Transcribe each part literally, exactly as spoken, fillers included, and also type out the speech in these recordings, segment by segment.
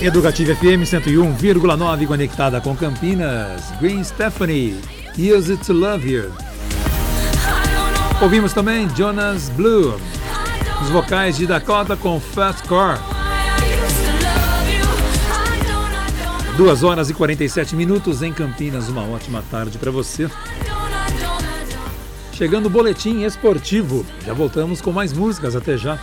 Educativa F M cento e um vírgula nove, conectada com Campinas. Green Stephanie, Use It to Love You. Ouvimos também Jonas Blue, os vocais de Dakota com Fast Car. duas horas e quarenta e sete minutos em Campinas. Uma ótima tarde para você. Chegando o boletim esportivo. Já voltamos com mais músicas. Até já.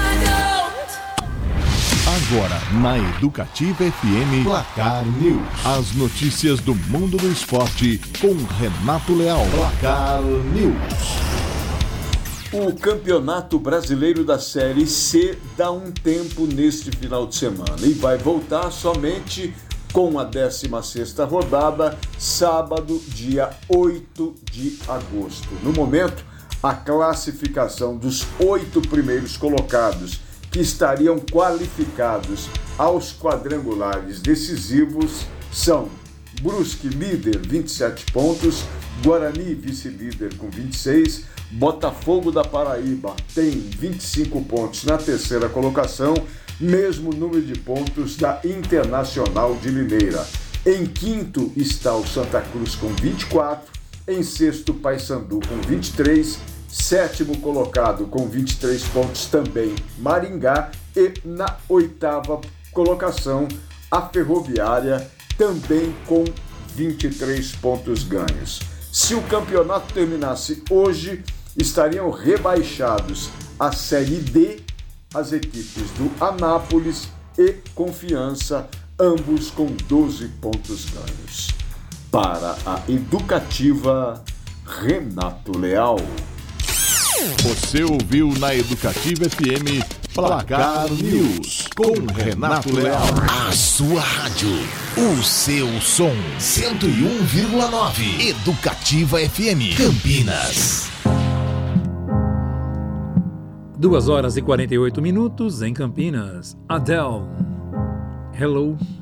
Agora, na Educativa F M, Placar News. As notícias do mundo do esporte com Renato Leal. Placar News. O Campeonato Brasileiro da Série C dá um tempo neste final de semana e vai voltar somente com a décima sexta rodada, sábado, dia oito de agosto. No momento, a classificação dos oito primeiros colocados que estariam qualificados aos quadrangulares decisivos são Brusque, líder, vinte e sete pontos, Guarani, vice-líder, com vinte e seis, Botafogo da Paraíba tem vinte e cinco pontos na terceira colocação, mesmo número de pontos da Internacional de Limeira. Em quinto está o Santa Cruz com vinte e quatro, em sexto Paysandu com vinte e três, sétimo colocado com vinte e três pontos também Maringá e na oitava colocação a Ferroviária também com vinte e três pontos ganhos. Se o campeonato terminasse hoje, estariam rebaixados à Série D as equipes do Anápolis e Confiança, ambos com doze pontos ganhos. Para a Educativa, Renato Leal. Você ouviu na Educativa F M Placar News com Renato Leal. A sua rádio, o seu som, cento e um vírgula nove. Educativa F M Campinas. duas horas e quarenta e oito minutos em Campinas. Adele, Hello.